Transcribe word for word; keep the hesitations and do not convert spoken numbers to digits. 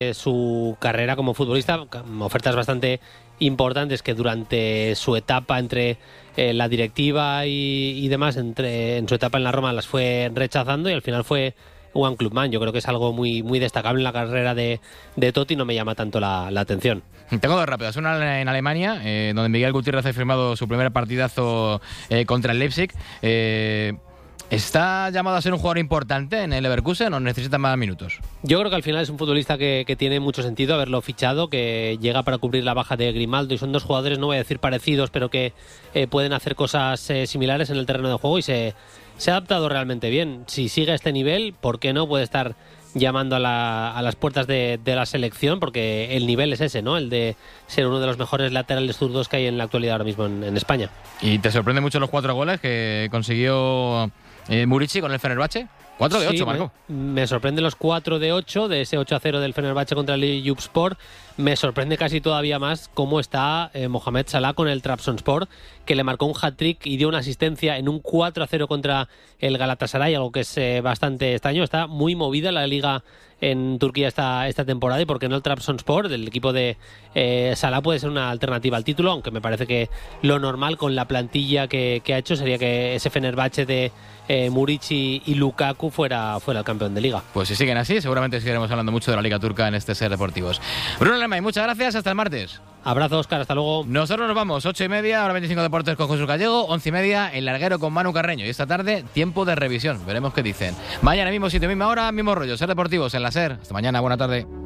su carrera como futbolista, ofertas bastante importantes que durante su etapa entre eh, la directiva y, y demás, entre, en su etapa en la Roma las fue rechazando y al final fue One Club Man. Yo creo que es algo muy, muy destacable en la carrera de, de Totti, no me llama tanto la, la atención. Tengo dos rápidas. Una en Alemania, eh, donde Miguel Gutiérrez ha firmado su primer partidazo eh, contra el Leipzig. Eh, ¿Está llamado a ser un jugador importante en el Leverkusen o necesita más minutos? Yo creo que al final es un futbolista que, que tiene mucho sentido haberlo fichado, que llega para cubrir la baja de Grimaldo y son dos jugadores, no voy a decir parecidos, pero que eh, pueden hacer cosas eh, similares en el terreno de juego y se, se ha adaptado realmente bien. Si sigue a este nivel, ¿por qué no puede estar llamando a, la, a las puertas de, de la selección? Porque el nivel es ese, ¿no? El de ser uno de los mejores laterales zurdos que hay en la actualidad ahora mismo en, en España. ¿Y te sorprende mucho los cuatro goles que consiguió eh, Murici con el Fenerbahce? cuatro de ocho, sí, marcó. Me, me sorprenden los cuatro de ocho, de ese ocho a cero del Fenerbahce contra el Eyüpspor. Me sorprende casi todavía más cómo está eh, Mohamed Salah con el Trabzonspor, que le marcó un hat-trick y dio una asistencia en un cuatro a cero contra el Galatasaray, algo que es eh, bastante extraño. Está muy movida la liga en Turquía esta, esta temporada, y por qué no el Trabzonspor, del equipo de eh, Salah, puede ser una alternativa al título, aunque me parece que lo normal con la plantilla que, que ha hecho sería que ese Fenerbahce de eh, Murici y Lukaku fuera, fuera el campeón de liga. Pues si siguen así, seguramente seguiremos hablando mucho de la liga turca en este Ser Deportivos. Bruno Lemay, muchas gracias, hasta el martes. Abrazo, Óscar, hasta luego. Nosotros nos vamos, ocho y media, ahora veinticinco Deportes con Jesús Gallego, once y media, El Larguero con Manu Carreño. Y esta tarde, tiempo de revisión, veremos qué dicen. Mañana mismo sitio, misma hora, mismo rollo, Ser Deportivos en la Ser. Hasta mañana, buena tarde.